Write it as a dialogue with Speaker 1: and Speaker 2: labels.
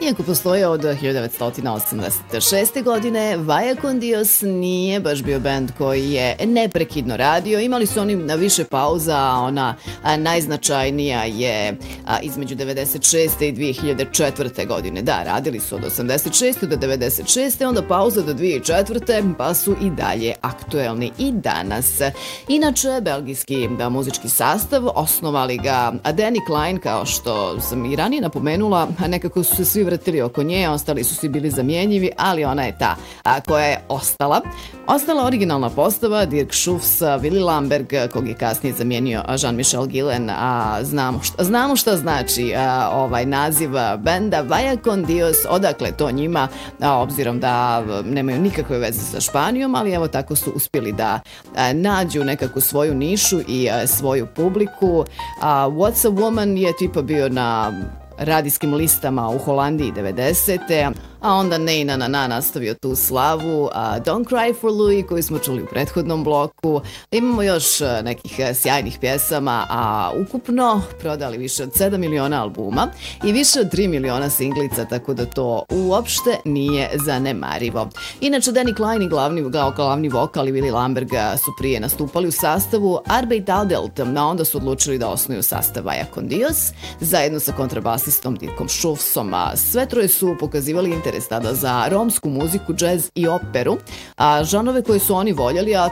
Speaker 1: Iako postoje od 1986. godine, Vaya con Dios nije baš bio bend koji je neprekidno radio. Imali su oni više pauza, a ona najznačajnija je između 96. i 2004. godine. Da, radili su od 86. do 96. onda pauza do 2004. pa su i dalje aktuelni i danas. Inače, belgijski muzički sastav, osnovali ga Danny Klein, kao što sam i ranije napomenula, nekako su se svi vrtili oko nje, ostali su svi bili zamjenjivi, ali ona je ta koja je ostala. Ostala originalna postava, Dirk Schufs, Willy Lamberg, kog je kasnije zamijenio Jean-Michel Gillen, a znamo šta znači ovaj naziv benda Vaya con Dios, odakle to njima, obzirom da nemaju nikakve veze sa Španijom, ali evo tako su uspjeli da nađu nekakvu svoju nišu i svoju publiku. What's a Woman je tipa bio na radijskim listama u Holandiji 90. a onda Ne na na nastavio tu slavu, Don't Cry for Louis koji smo čuli u prethodnom bloku. Imamo još nekih sjajnih pjesama, a ukupno prodali više od 7 miliona albuma i više od 3 miliona singlica, tako da to uopšte nije zanemarivo. Inače, Danny Klein i glavni vokal i Willy Lamberg su prije nastupali u sastavu Arbeit Adelt, a onda su odlučili da osnuju sastav Vaya con Dios zajedno sa kontrabasistom Dirkom Schufsom. Sve troje su pokazivali interes tada za romsku muziku, džez i operu, žanove koje su oni voljeli, a